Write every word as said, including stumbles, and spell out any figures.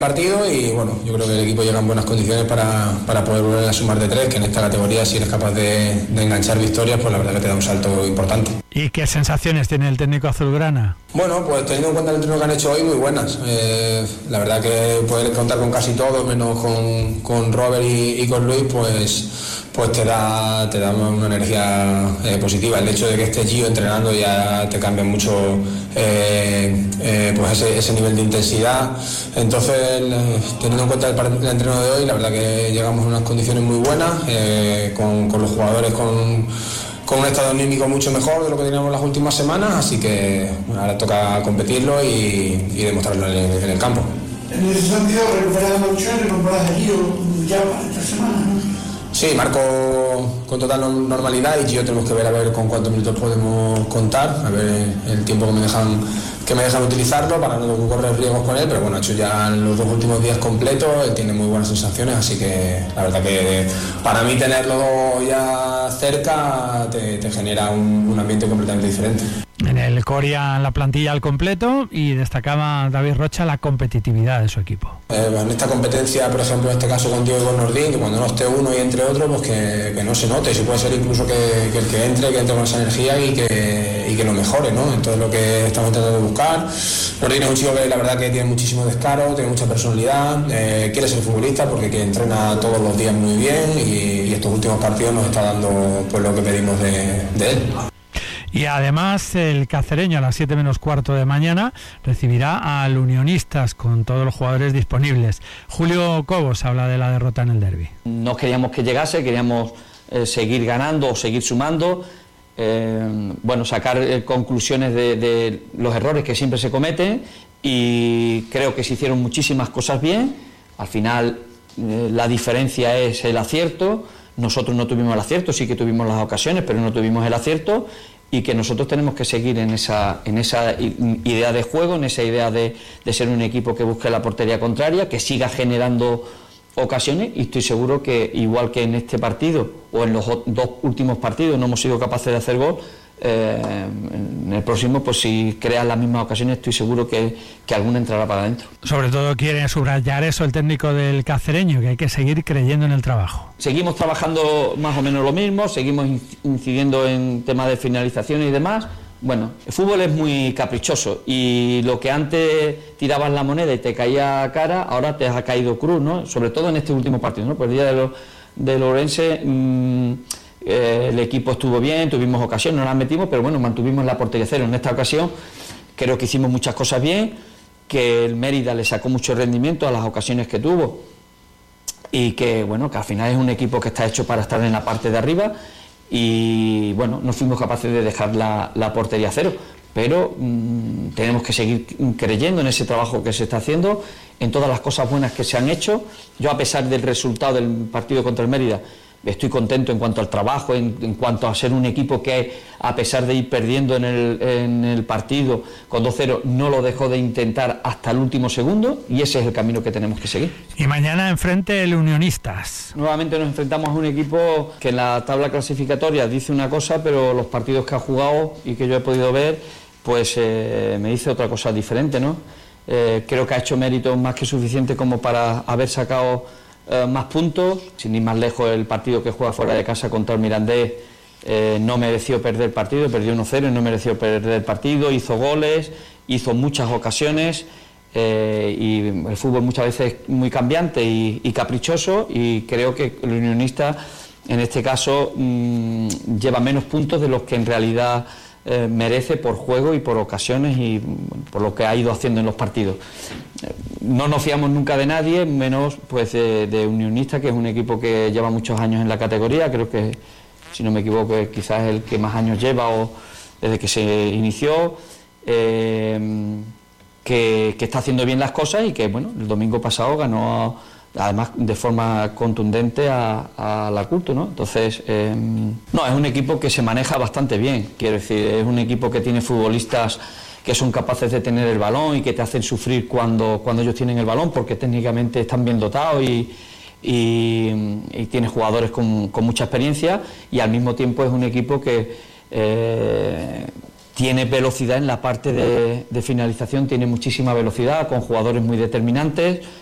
partido y bueno, yo creo que el equipo llega en buenas condiciones para, para poder volver a sumar de tres, que en esta categoría si eres capaz de, de enganchar victorias, pues la verdad que te da un salto importante. ¿Y qué sensaciones tiene el técnico azulgrana? Bueno, pues teniendo en cuenta el entreno que han hecho hoy, muy buenas. Eh, la verdad que poder contar con casi todo, menos con, con Robert y, y con Luis, pues pues te da te da una energía eh, positiva. El hecho de que estés Gio entrenando ya te cambia mucho eh, eh, pues ese, ese nivel de intensidad. Entonces, teniendo en cuenta el, el entreno de hoy, la verdad que llegamos en unas condiciones muy buenas, eh, con, con los jugadores con, con un estado anímico mucho mejor de lo que teníamos las últimas semanas, así que bueno, ahora toca competirlo y, y demostrarlo en el, en el campo. En ese sentido, recuperar la opción, recuperar a Gio ya para esta semana, ¿no? Sí, Marco con total normalidad y yo tenemos que ver a ver con cuántos minutos podemos contar, a ver el tiempo que me dejan que me dejan utilizarlo para no correr riesgos con él, pero bueno, ha hecho ya los dos últimos días completos, él tiene muy buenas sensaciones, así que la verdad que para mí tenerlo ya cerca te, te genera un, un ambiente completamente diferente. En el Coria la plantilla al completo y destacaba David Rocha la competitividad de su equipo. Eh, en esta competencia, por ejemplo, en este caso contigo y con Nordín, que cuando no esté uno y entre otro, pues que, que no se note, si puede ser incluso que, que el que entre, que entre con esa energía y que, y que lo mejore, ¿no? Entonces lo que estamos intentando buscar. Nordín es un chico que la verdad que tiene muchísimo descaro, tiene mucha personalidad, eh, quiere ser futbolista porque que entrena todos los días muy bien y, y estos últimos partidos nos está dando pues lo que pedimos de, de él. Y además el cacereño a las siete menos cuarto de mañana recibirá al Unionistas con todos los jugadores disponibles. Julio Cobos habla de la derrota en el derbi. No queríamos que llegase, queríamos eh, seguir ganando o seguir sumando, eh, bueno, sacar eh, conclusiones de, de los errores que siempre se cometen, y creo que se hicieron muchísimas cosas bien. Al final eh, la diferencia es el acierto. Nosotros no tuvimos el acierto, sí que tuvimos las ocasiones, pero no tuvimos el acierto, y que nosotros tenemos que seguir en esa, en esa idea de juego, en esa idea de, de ser un equipo que busque la portería contraria, que siga generando ocasiones, y estoy seguro que igual que en este partido o en los dos últimos partidos no hemos sido capaces de hacer gol, eh, en el próximo, pues si creas las mismas ocasiones, estoy seguro que, que alguna entrará para adentro. Sobre todo quiere subrayar eso el técnico del cacereño, que hay que seguir creyendo en el trabajo. Seguimos trabajando más o menos lo mismo, seguimos incidiendo en temas de finalización y demás. Bueno, el fútbol es muy caprichoso y lo que antes tirabas la moneda y te caía a cara, ahora te ha caído cruz, ¿no? Sobre todo en este último partido, ¿no? Pues el día de, lo, de Lorense, mmm, eh, el equipo estuvo bien, tuvimos ocasiones, no las metimos, pero bueno, mantuvimos la portería cero. En esta ocasión creo que hicimos muchas cosas bien, que el Mérida le sacó mucho rendimiento a las ocasiones que tuvo, y que bueno, que al final es un equipo que está hecho para estar en la parte de arriba, y bueno, no fuimos capaces de dejar la, la portería cero, pero mmm, tenemos que seguir creyendo en ese trabajo que se está haciendo, en todas las cosas buenas que se han hecho. Yo, a pesar del resultado del partido contra el Mérida, estoy contento en cuanto al trabajo, en, en cuanto a ser un equipo que, a pesar de ir perdiendo en el, en el partido con dos cero, no lo dejó de intentar hasta el último segundo, y ese es el camino que tenemos que seguir. Y mañana enfrente el Unionistas. Nuevamente nos enfrentamos a un equipo que en la tabla clasificatoria dice una cosa, pero los partidos que ha jugado y que yo he podido ver, pues eh, me dice otra cosa diferente, ¿no? Eh, creo que ha hecho méritos más que suficiente como para haber sacado eh, más puntos. Sin ir más lejos, el partido que juega fuera de casa contra el Mirandés eh, no mereció perder el partido, perdió uno cero y no mereció perder el partido, hizo goles, hizo muchas ocasiones, eh, y el fútbol muchas veces es muy cambiante y, y caprichoso, y creo que el Unionista en este caso mmm, lleva menos puntos de los que en realidad Eh, merece por juego y por ocasiones y bueno, por lo que ha ido haciendo en los partidos. Eh, no nos fiamos nunca de nadie, menos pues de, de Unionista, que es un equipo que lleva muchos años en la categoría. Creo que, si no me equivoco, quizás es el que más años lleva o desde que se inició, eh, que, que está haciendo bien las cosas, y que bueno, el domingo pasado ganó, además de forma contundente, a, a la Culto, ¿no? Entonces, eh, no, es un equipo que se maneja bastante bien, quiero decir, es un equipo que tiene futbolistas que son capaces de tener el balón y que te hacen sufrir cuando, cuando ellos tienen el balón, porque técnicamente están bien dotados y, y, y tiene jugadores con, con mucha experiencia, y al mismo tiempo es un equipo que eh, tiene velocidad en la parte de, de finalización, tiene muchísima velocidad, con jugadores muy determinantes.